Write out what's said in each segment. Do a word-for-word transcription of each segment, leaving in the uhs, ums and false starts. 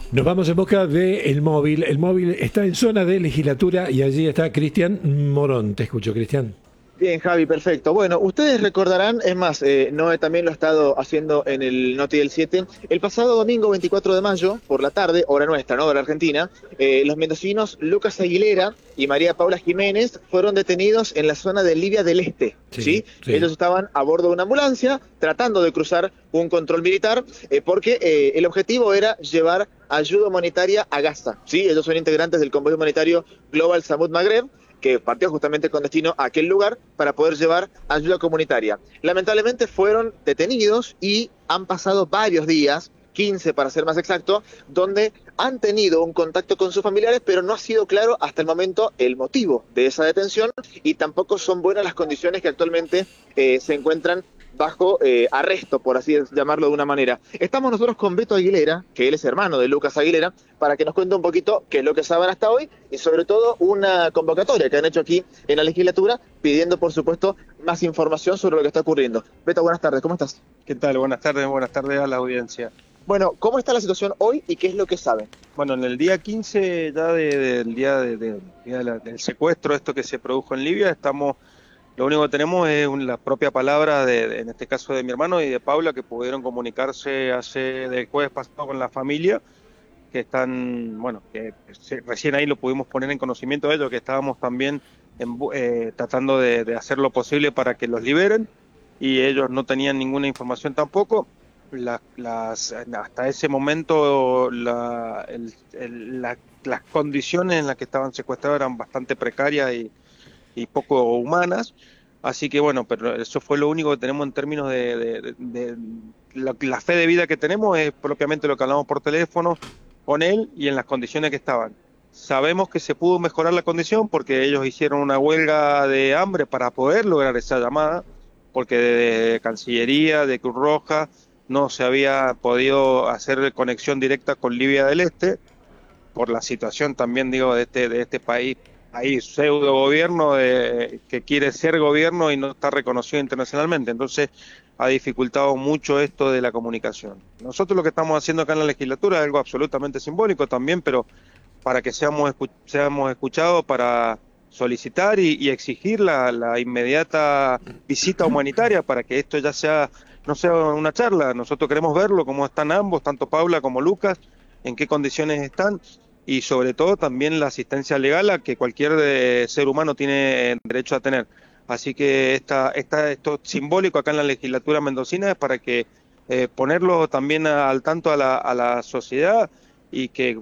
Nos vamos en busca del móvil. El móvil está en zona de legislatura y allí está Cristian Morón. Te escucho, Cristian. Bien, Javi, perfecto. Bueno, ustedes recordarán, es más, eh, Noé también lo ha estado haciendo en el Noti del siete, el pasado domingo veinticuatro de mayo, por la tarde, hora nuestra, ¿no? Hora argentina, eh, los mendocinos Lucas Aguilera y María Paula Jiménez fueron detenidos en la zona de Libia del Este, Sí, ¿sí? sí. Ellos estaban a bordo de una ambulancia tratando de cruzar un control militar eh, porque eh, el objetivo era llevar ayuda humanitaria a Gaza, ¿sí? Ellos son integrantes del convoy humanitario Global Samud Maghreb, que partió justamente con destino a aquel lugar para poder llevar ayuda comunitaria. Lamentablemente fueron detenidos y han pasado varios días, quince para ser más exacto, donde han tenido un contacto con sus familiares, pero no ha sido claro hasta el momento el motivo de esa detención y tampoco son buenas las condiciones que actualmente eh, se encuentran bajo eh, arresto, por así llamarlo de una manera. Estamos nosotros con Beto Aguilera, que él es hermano de Lucas Aguilera, para que nos cuente un poquito qué es lo que saben hasta hoy y sobre todo una convocatoria que han hecho aquí en la legislatura pidiendo, por supuesto, más información sobre lo que está ocurriendo. Beto, buenas tardes, ¿cómo estás? ¿Qué tal? Buenas tardes, buenas tardes a la audiencia. Bueno, ¿cómo está la situación hoy y qué es lo que saben? Bueno, en el día quince ya de- del día, de- de- día de la- del secuestro, esto que se produjo en Libia, estamos, lo único que tenemos es un- la propia palabra, de, de- en este caso de mi hermano y de Paula, que pudieron comunicarse hace del jueves pasado con la familia, que están, bueno, que se- recién ahí lo pudimos poner en conocimiento de ellos, que estábamos también en bu- eh, tratando de, de hacer lo posible para que los liberen, y ellos no tenían ninguna información tampoco. La- las, hasta ese momento la- el- el- la- las condiciones en las que estaban secuestrados eran bastante precarias y, y poco humanas. Así que bueno, pero eso fue lo único que tenemos en términos de, de- de- de la, la fe de vida que tenemos, es propiamente lo que hablamos por teléfono con él y en las condiciones que estaban. Sabemos que se pudo mejorar la condición porque ellos hicieron una huelga de hambre para poder lograr esa llamada, porque de Cancillería, de Cruz Roja, no se había podido hacer conexión directa con Libia del Este, por la situación también, digo, de este, de este país, país pseudo gobierno de, que quiere ser gobierno y no está reconocido internacionalmente. Entonces ha dificultado mucho esto de la comunicación. Nosotros lo que estamos haciendo acá en la legislatura es algo absolutamente simbólico también, pero para que seamos, escu seamos escuchados, para solicitar y, y exigir la, la inmediata visita humanitaria para que esto ya sea, no sea una charla. Nosotros queremos verlo, cómo están ambos, tanto Paula como Lucas, en qué condiciones están, y sobre todo también la asistencia legal a que cualquier eh, ser humano tiene derecho a tener. Así que esta, esta, esto simbólico acá en la legislatura mendocina es para que eh, ponerlo también a, al tanto a la, a la sociedad, y que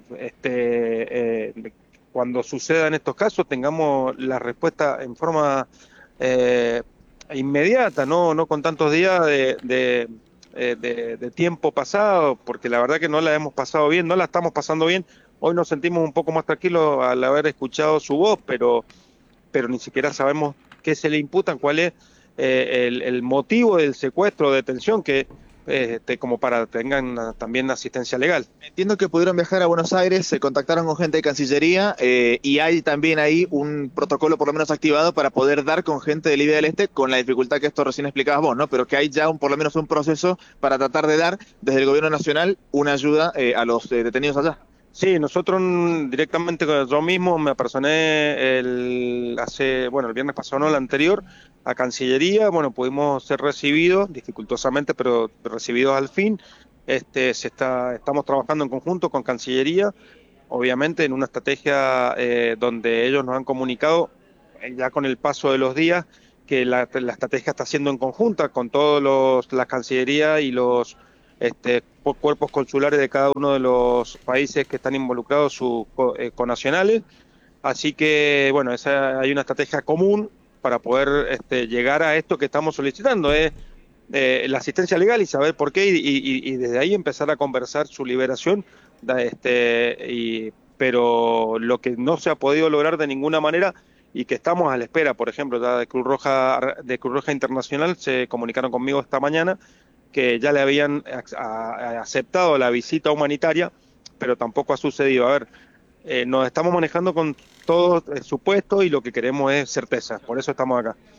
este, eh, cuando sucedan estos casos tengamos la respuesta en forma eh, inmediata, no, no con tantos días de, de, eh, de, de tiempo pasado, porque la verdad que no la hemos pasado bien, no la estamos pasando bien. Hoy nos sentimos un poco más tranquilos al haber escuchado su voz, pero, pero ni siquiera sabemos qué se le imputan, cuál es eh, el, el motivo del secuestro o detención, que eh, este, como para que tengan uh, también asistencia legal. Entiendo que pudieron viajar a Buenos Aires, se contactaron con gente de Cancillería eh, y hay también ahí un protocolo por lo menos activado para poder dar con gente de Libia del Este, con la dificultad que esto recién explicabas vos, ¿no? Pero que hay ya un, por lo menos un proceso para tratar de dar desde el gobierno nacional una ayuda eh, a los eh, detenidos allá. Sí, nosotros mm, directamente, yo mismo me apersoné el, hace, bueno, el viernes pasado, no, el anterior, a Cancillería. Bueno, pudimos ser recibidos, dificultosamente, pero recibidos al fin. Este, se está, estamos trabajando en conjunto con Cancillería, obviamente en una estrategia eh, donde ellos nos han comunicado, eh, ya con el paso de los días, que la, la estrategia está siendo en conjunta con todos los, la Cancillería y los este, cuerpos consulares de cada uno de los países que están involucrados, sus eh, connacionales. Así que, bueno, esa, hay una estrategia común para poder este, llegar a esto que estamos solicitando, es eh, la asistencia legal y saber por qué, y, y, y desde ahí empezar a conversar su liberación. Este, y, pero lo que no se ha podido lograr de ninguna manera y que estamos a la espera, por ejemplo, ya de Cruz Roja, de Cruz Roja Internacional, se comunicaron conmigo esta mañana que ya le habían aceptado la visita humanitaria, pero tampoco ha sucedido. A ver, eh, nos estamos manejando con todo eh, supuesto, y lo que queremos es certeza, por eso estamos acá.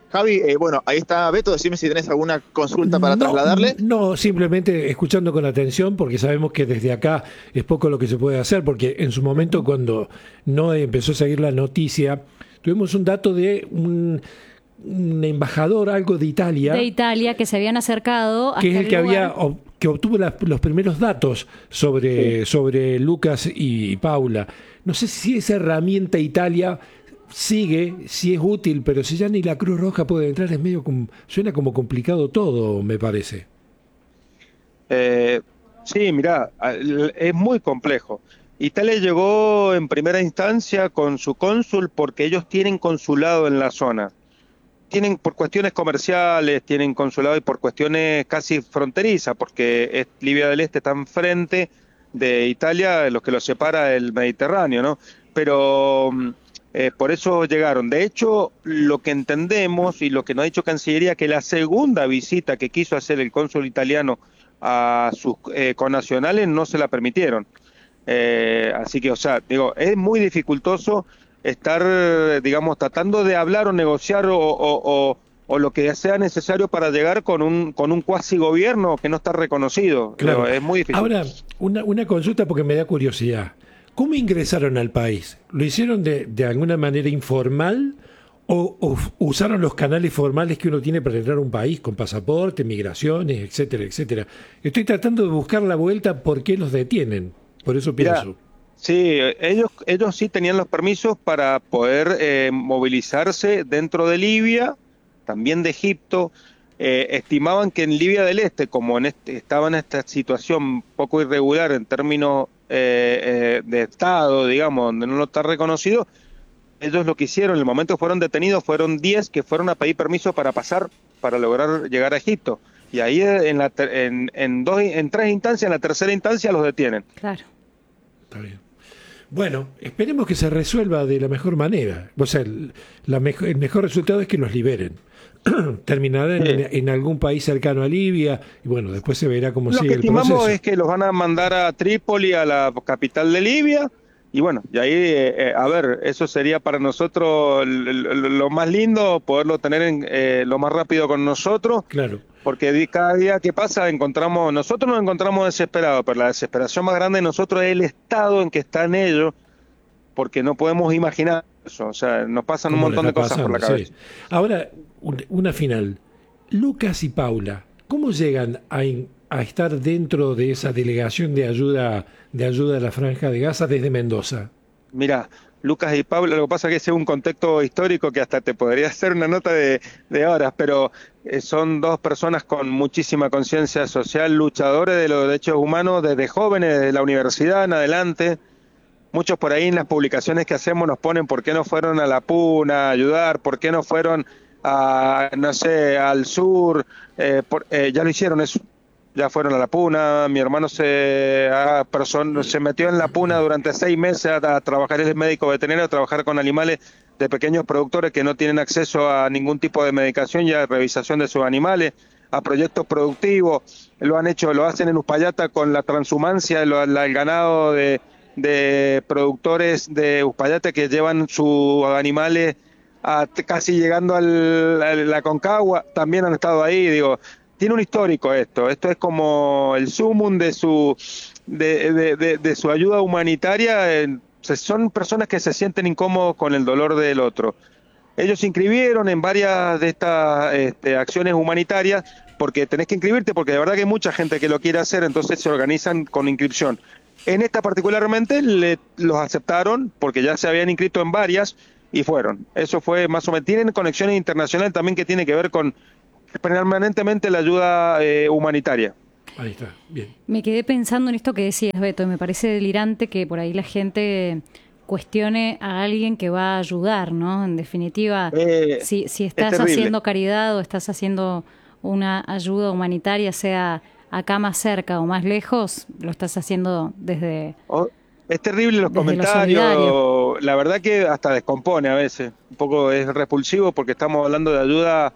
Javi, eh, bueno, ahí está Beto, decime si tenés alguna consulta para no, trasladarle. No, simplemente escuchando con atención, porque sabemos que desde acá es poco lo que se puede hacer, porque en su momento cuando no empezó a seguir la noticia, tuvimos un dato de un, un embajador, algo de Italia. De Italia, que se habían acercado hasta que es el, el que lugar. había que obtuvo la, los primeros datos sobre, sí. sobre Lucas y Paula. No sé si esa herramienta Italia sigue, si es útil, pero si ya ni la Cruz Roja puede entrar, es medio com, suena como complicado todo, me parece. Eh, sí, mirá, es muy complejo. Italia llegó en primera instancia con su cónsul porque ellos tienen consulado en la zona. Tienen por cuestiones comerciales, tienen consulado y por cuestiones casi fronterizas, porque es, Libia del Este está enfrente de Italia, lo que los separa del Mediterráneo, ¿no? Pero eh, por eso llegaron. De hecho, lo que entendemos y lo que nos ha dicho Cancillería, que la segunda visita que quiso hacer el cónsul italiano a sus eh, connacionales no se la permitieron. Eh, así que, o sea, digo, es muy dificultoso estar, digamos, tratando de hablar o negociar o, o, o, o lo que sea necesario para llegar con un con un cuasi gobierno que no está reconocido. Claro. Digo, es muy difícil. Ahora, una, una consulta porque me da curiosidad. ¿Cómo ingresaron al país? ¿Lo hicieron de, de alguna manera informal o, o usaron los canales formales que uno tiene para entrar a un país con pasaporte, migraciones, etcétera, etcétera? Estoy tratando de buscar la vuelta por qué los detienen. Por eso pienso. Mirá, sí, ellos, ellos sí tenían los permisos para poder eh, movilizarse dentro de Libia, también de Egipto. Eh, estimaban que en Libia del Este, como en este, estaba en esta situación poco irregular en términos eh, eh, de Estado, digamos, donde no lo está reconocido, ellos lo que hicieron, en el momento que fueron detenidos, fueron diez que fueron a pedir permiso para pasar, para lograr llegar a Egipto. Y ahí en, la, en, en, dos, en tres instancias, en la tercera instancia los detienen. Claro. Está bien. Bueno, esperemos que se resuelva de la mejor manera. O sea, el, la mejor, el mejor resultado es que los liberen. Terminarán sí. en, en algún país cercano a Libia y bueno, después se verá cómo Lo sigue que el proceso. Lo que estimamos es que los van a mandar a Trípoli, a la capital de Libia, y bueno, y ahí, eh, a ver, eso sería para nosotros lo más lindo, poderlo tener en, eh, lo más rápido con nosotros. Claro. Porque cada día que pasa encontramos, nosotros nos encontramos desesperados, pero la desesperación más grande de nosotros es el estado en que están ellos, porque no podemos imaginar eso, o sea, nos pasan un montón de cosas pasando? por la cabeza. Sí. Ahora, una final. Lucas y Paula, ¿cómo llegan a, in, a estar dentro de esa delegación de ayuda, de ayuda a la Franja de Gaza desde Mendoza? Mira, Lucas y Paula, lo que pasa es que ese es un contexto histórico que hasta te podría hacer una nota de, de horas, pero eh, son dos personas con muchísima conciencia social, luchadores de los derechos humanos desde jóvenes, desde la universidad en adelante. Muchos por ahí en las publicaciones que hacemos nos ponen por qué no fueron a la Puna a ayudar, por qué no fueron a, no sé, al sur, eh, por, eh, ya lo hicieron eso. Ya fueron a la Puna, mi hermano se, a, person, se metió en la Puna durante seis meses a, a trabajar, es médico veterinario, a trabajar con animales de pequeños productores que no tienen acceso a ningún tipo de medicación y a revisación de sus animales, a proyectos productivos. Lo han hecho, lo hacen en Uspallata con la transhumancia, lo, la, el ganado de, de productores de Uspallata que llevan sus animales a, casi llegando al, a la Concagua, también han estado ahí, digo. Tiene un histórico esto, esto es como el sumum de su de, de, de, de su ayuda humanitaria, eh, son personas que se sienten incómodos con el dolor del otro. Ellos se inscribieron en varias de estas este, acciones humanitarias, porque tenés que inscribirte, porque de verdad que hay mucha gente que lo quiere hacer, entonces se organizan con inscripción. En esta particularmente le, los aceptaron, porque ya se habían inscrito en varias, y fueron. Eso fue más o menos, tienen conexiones internacionales también que tiene que ver con permanentemente la ayuda eh, humanitaria. Ahí está, bien. Me quedé pensando en esto que decías, Beto, y me parece delirante que por ahí la gente cuestione a alguien que va a ayudar, ¿no? En definitiva, eh, si, si estás haciendo caridad o estás haciendo una ayuda humanitaria, sea acá más cerca o más lejos, lo estás haciendo desde... Oh. Es terrible los comentarios, la verdad que hasta descompone a veces, un poco es repulsivo porque estamos hablando de ayuda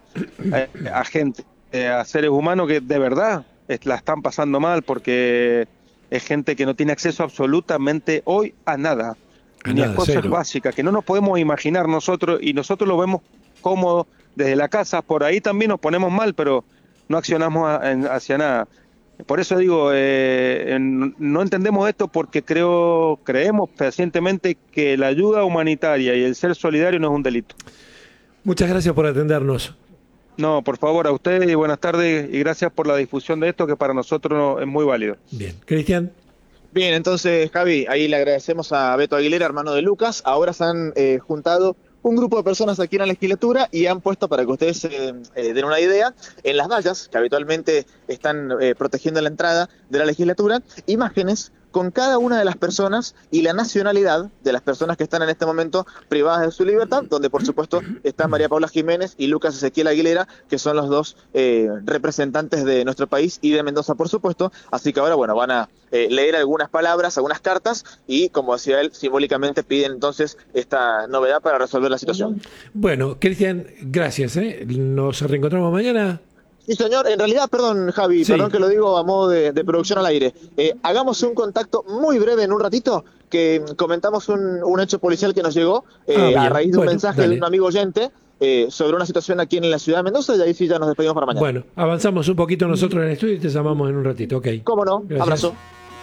a, a gente, a seres humanos que de verdad la están pasando mal porque es gente que no tiene acceso absolutamente hoy a nada, a ni nada, a cosas cero. básicas que no nos podemos imaginar nosotros y nosotros lo vemos cómodo desde la casa, por ahí también nos ponemos mal, pero no accionamos a, en, hacia nada. Por eso digo, eh, en, no entendemos esto porque creo, creemos fehacientemente que la ayuda humanitaria y el ser solidario no es un delito. Muchas gracias por atendernos. No, por favor, a ustedes y buenas tardes y gracias por la difusión de esto que para nosotros es muy válido. Bien, Cristian. Bien, entonces Javi, ahí le agradecemos a Beto Aguilera, hermano de Lucas. Ahora se han eh, juntado un grupo de personas aquí en la legislatura y han puesto, para que ustedes eh, eh, den una idea, en las vallas que habitualmente están eh, protegiendo la entrada de la legislatura, imágenes con cada una de las personas y la nacionalidad de las personas que están en este momento privadas de su libertad, donde por supuesto están María Paula Jiménez y Lucas Ezequiel Aguilera, que son los dos eh, representantes de nuestro país y de Mendoza, por supuesto. Así que ahora, bueno, van a eh, leer algunas palabras, algunas cartas y, como decía él, simbólicamente piden entonces esta novedad para resolver la situación. Bueno, Cristian, gracias. ¿eh? Nos reencontramos mañana. Sí, señor. En realidad, perdón, Javi, sí. perdón que lo digo a modo de, de producción al aire. Eh, hagamos un contacto muy breve en un ratito, que comentamos un, un hecho policial que nos llegó eh, ah, a raíz de un bueno, mensaje dale. de un amigo oyente eh, sobre una situación aquí en la ciudad de Mendoza, y ahí sí ya nos despedimos para mañana. Bueno, avanzamos un poquito nosotros en el estudio y te llamamos en un ratito, ok. Cómo no, Gracias. Abrazo.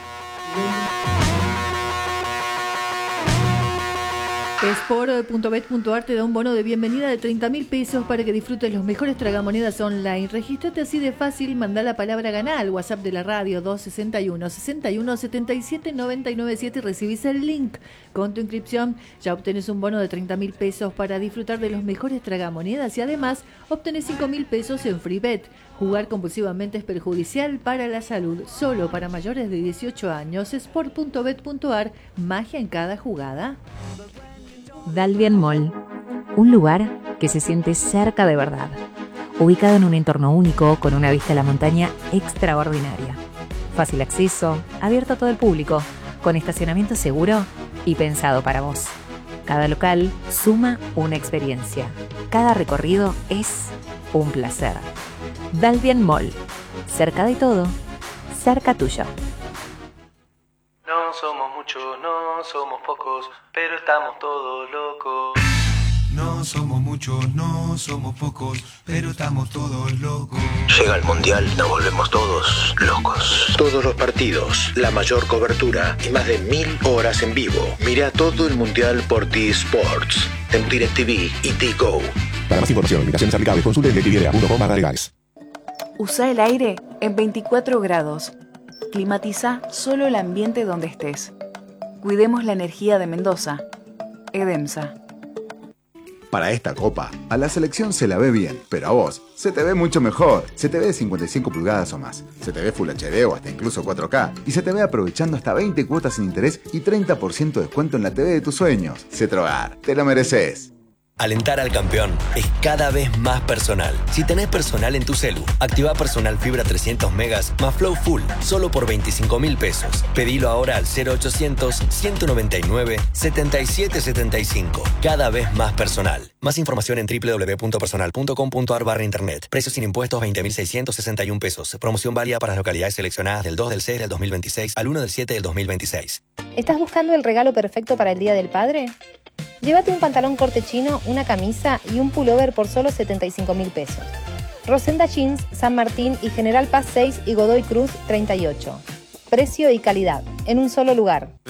Sport punto bet punto ar te da un bono de bienvenida de treinta mil pesos para que disfrutes los mejores tragamonedas online. Regístrate así de fácil, mandá la palabra ganá al WhatsApp de la radio dos sesenta y uno, sesenta y uno, setenta y siete, noventa y nueve siete y recibís el link. Con tu inscripción ya obtenés un bono de treinta mil pesos para disfrutar de los mejores tragamonedas y además obtenés cinco mil pesos en FreeBet. Jugar compulsivamente es perjudicial para la salud. Solo para mayores de dieciocho años. Sport punto bet punto ar, magia en cada jugada. Dalvian Mall, un lugar que se siente cerca de verdad, ubicado en un entorno único con una vista a la montaña extraordinaria. Fácil acceso, abierto a todo el público, con estacionamiento seguro y pensado para vos. Cada local suma una experiencia. Cada recorrido es un placer. Dalvian Mall, cerca de todo, cerca tuyo. No somos muchos, no somos pocos, pero estamos todos locos. No somos muchos, no somos pocos, pero estamos todos locos. Llega el Mundial, nos volvemos todos locos. Todos los partidos, la mayor cobertura y más de mil horas en vivo. Mira todo el Mundial por T-Sports, en DirecTV y T-Go. Para más información, limitaciones aplicables, consulte directv punto com barra legales. Usa el aire en veinticuatro grados. Climatiza solo el ambiente donde estés. Cuidemos la energía de Mendoza. Edemsa. Para esta copa, a la selección se la ve bien, pero a vos se te ve mucho mejor. Se te ve de cincuenta y cinco pulgadas o más. Se te ve Full H D o hasta incluso cuatro K. Y se te ve aprovechando hasta veinte cuotas sin interés y treinta por ciento de descuento en la T V de tus sueños. Cetrogar, te lo mereces. Alentar al campeón es cada vez más personal. Si tenés personal en tu celu, activa Personal Fibra trescientos megas más Flow Full, solo por veinticinco mil pesos. Pedilo ahora al cero ochocientos, ciento noventa y nueve, setenta y siete setenta y cinco. Cada vez más personal. Más información en doble u doble u doble u punto personal punto com punto ar barra internet. Precios sin impuestos veinte mil seiscientos sesenta y uno pesos. Promoción válida para las localidades seleccionadas del dos del seis del dos mil veintiséis al uno del siete del dos mil veintiséis. ¿Estás buscando el regalo perfecto para el Día del Padre? Llévate un pantalón corte chino, una camisa y un pullover por solo setenta y cinco mil pesos. Rosenda Jeans, San Martín y General Paz seis y Godoy Cruz treinta y ocho. Precio y calidad, en un solo lugar.